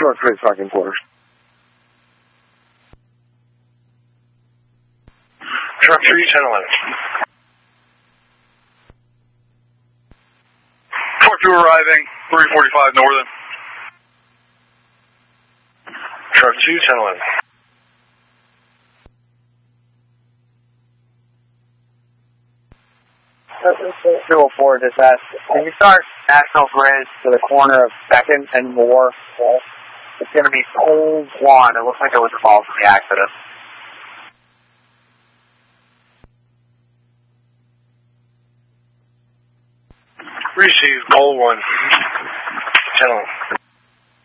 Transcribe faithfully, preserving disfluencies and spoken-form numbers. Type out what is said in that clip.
Short three, parking quarters. Truck three, ten eleven. Truck two arriving, three forty-five Northern. Truck two, ten eleven. two oh four dispatch. Can you start National Bridge to the corner of second and Moore? It's going to be cold one. It looks like it was involved in the accident. Receive, call one. ten eleven.